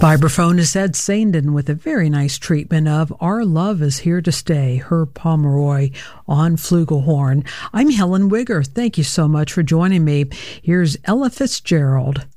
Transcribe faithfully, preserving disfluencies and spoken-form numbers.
Vibraphone is Ed Sandin with a very nice treatment of Our Love is Here to Stay, Herb Pomeroy on flugelhorn. I'm Helen Wigger. Thank you so much for joining me. Here's Ella Fitzgerald.